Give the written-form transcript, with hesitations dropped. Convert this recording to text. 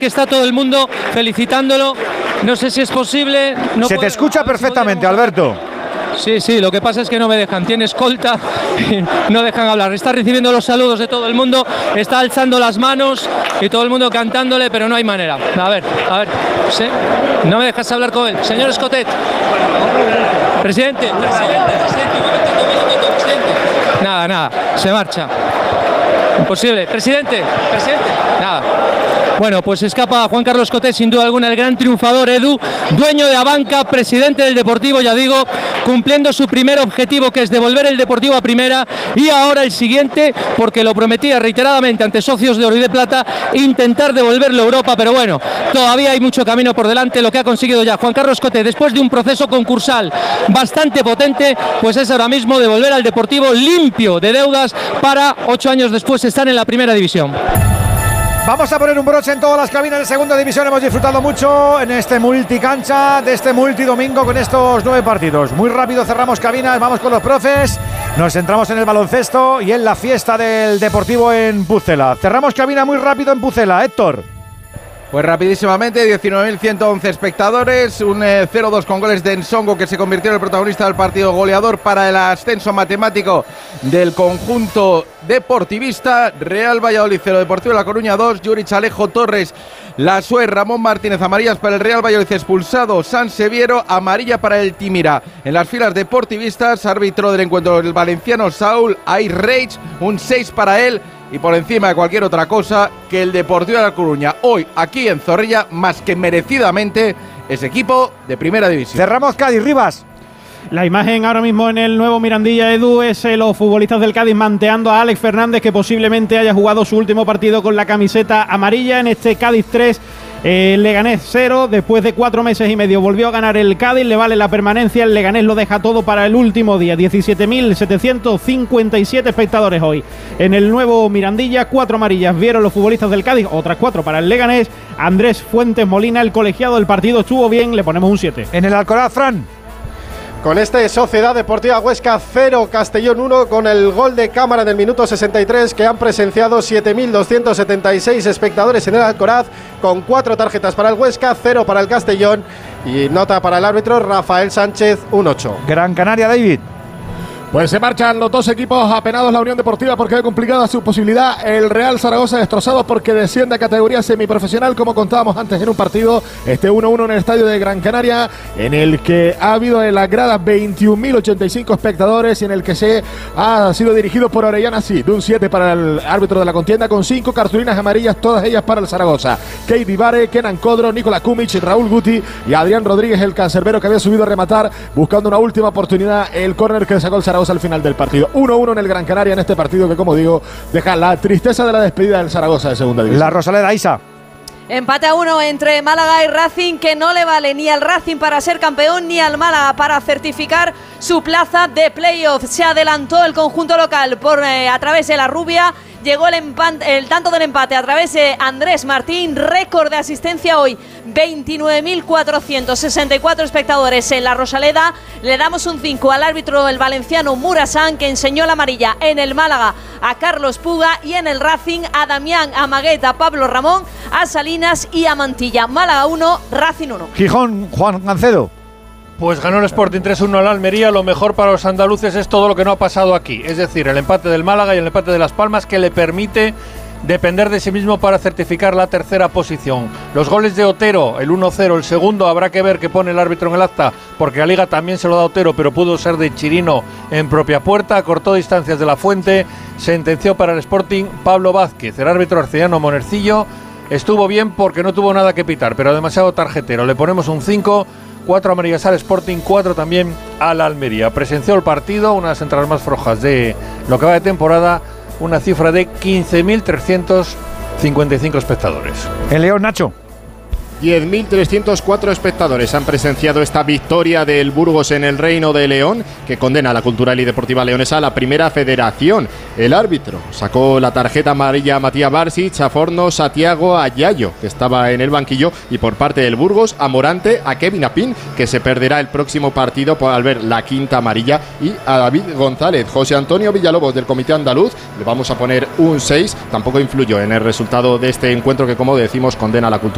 Que está todo el mundo felicitándolo. No sé si es posible. No se te escucha perfectamente, Alberto. Sí, lo que pasa es que no me dejan. Tiene escolta y no dejan hablar. Está recibiendo los saludos de todo el mundo, está alzando las manos y todo el mundo cantándole, pero no hay manera. A ver, ¿sí? No me dejas hablar con él. Señor Escotet. Presidente. Nada, se marcha. Imposible. Presidente. Nada. Bueno, pues escapa Juan Carlos Escotet, sin duda alguna el gran triunfador, Edu, dueño de Abanca, presidente del Deportivo, ya digo, cumpliendo su primer objetivo, que es devolver el Deportivo a primera, y ahora el siguiente, porque lo prometía reiteradamente ante socios de oro y de plata, intentar devolverlo a Europa, pero bueno, todavía hay mucho camino por delante. Lo que ha conseguido ya Juan Carlos Escotet, después de un proceso concursal bastante potente, pues es ahora mismo devolver al Deportivo limpio de deudas para 8 años después estar en la primera división. Vamos a poner un broche en todas las cabinas de segunda división. Hemos disfrutado mucho en este multicancha de este multidomingo con estos 9 partidos. Muy rápido cerramos cabinas, vamos con los profes. Nos centramos en el baloncesto y en la fiesta del Deportivo en Pucela. Cerramos cabina muy rápido en Pucela, Héctor. Pues rapidísimamente, 19.111 espectadores, un 0-2 con goles de Nsongo, que se convirtió en el protagonista del partido, goleador para el ascenso matemático del conjunto deportivista. Real Valladolid 0, Deportivo La Coruña 2, Yuri Chalejo Torres, Lasue, Ramón Martínez, amarillas para el Real Valladolid, expulsado San Seviero, amarilla para el Timira. En las filas deportivistas, árbitro del encuentro el valenciano Saúl Ayrreich, un 6 para él. Y por encima de cualquier otra cosa, que el Deportivo de La Coruña, hoy aquí en Zorrilla, más que merecidamente, es equipo de primera división. Cerramos Cádiz, Rivas. La imagen ahora mismo en el nuevo Mirandilla, Edu, es los futbolistas del Cádiz manteando a Alex Fernández, que posiblemente haya jugado su último partido con la camiseta amarilla en este Cádiz 3. Leganés 0, después de 4 meses y medio volvió a ganar el Cádiz, le vale la permanencia, el Leganés lo deja todo para el último día. 17.757 espectadores hoy en el nuevo Mirandilla, 4 amarillas vieron los futbolistas del Cádiz, otras 4 para el Leganés. Andrés Fuentes Molina, el colegiado del partido, estuvo bien, le ponemos un 7. En el Alcoraz, Fran. Con este Sociedad Deportiva Huesca 0, Castellón 1, con el gol de cámara en el minuto 63, que han presenciado 7.276 espectadores en el Alcoraz, con 4 tarjetas para el Huesca, 0 para el Castellón y nota para el árbitro Rafael Sánchez, un 8. Gran Canaria, David. Pues se marchan los dos equipos apenados, la Unión Deportiva porque ve complicada su posibilidad, el Real Zaragoza destrozado porque desciende a categoría semiprofesional, como contábamos antes en un partido, 1-1 en el estadio de Gran Canaria, en el que ha habido en las gradas 21.085 espectadores y en el que se ha sido dirigido por Orellana Cid, un 7 para el árbitro de la contienda, con 5 cartulinas amarillas, todas ellas para el Zaragoza. Keidi Vare, Kenan Codro, Nikola Kumic, Raúl Guti y Adrián Rodríguez, el cancerbero, que había subido a rematar buscando una última oportunidad, el córner que sacó el Zaragoza al final del partido. 1-1 en el Gran Canaria en este partido que, como digo, deja la tristeza de la despedida del Zaragoza de segunda división. La Rosaleda, Isa. Empate a 1 entre Málaga y Racing, que no le vale ni al Racing para ser campeón ni al Málaga para certificar su plaza de playoff. Se adelantó el conjunto local a través de la rubia. Llegó el tanto del empate a través de Andrés Martín, récord de asistencia hoy, 29.464 espectadores en la Rosaleda. Le damos un 5 al árbitro, el valenciano Murasán, que enseñó la amarilla en el Málaga a Carlos Puga, y en el Racing a Damián, a Maguet, a Pablo Ramón, a Salinas y a Mantilla. Málaga 1, Racing 1. Gijón, Juan Gancedo. Pues ganó el Sporting 3-1 al Almería. Lo mejor para los andaluces es todo lo que no ha pasado aquí, es decir, el empate del Málaga y el empate de Las Palmas, que le permite depender de sí mismo para certificar la tercera posición. Los goles de Otero, el 1-0, el segundo habrá que ver qué pone el árbitro en el acta, porque la Liga también se lo da Otero, pero pudo ser de Chirino en propia puerta, cortó distancias de la Fuente, sentenció para el Sporting Pablo Vázquez. El árbitro arcediano Monercillo estuvo bien porque no tuvo nada que pitar, pero demasiado tarjetero. Le ponemos un 5. 4 amarillas al Sporting, 4 también al Almería. Presenció el partido, una de las entradas más flojas de lo que va de temporada, una cifra de 15.355 espectadores. El León, Nacho. 10.304 espectadores han presenciado esta victoria del Burgos en el Reino de León, que condena a la Cultural y Deportiva Leonesa a la Primera Federación. El árbitro sacó la tarjeta amarilla a Matías Barsic, a Fornos, a Tiago, a Yayo, que estaba en el banquillo, y por parte del Burgos a Morante, a Kevin Apín, que se perderá el próximo partido al ver la quinta amarilla, y a David González. José Antonio Villalobos, del Comité Andaluz, le vamos a poner un 6. Tampoco influyó en el resultado de este encuentro que, como decimos, condena a la Cultural.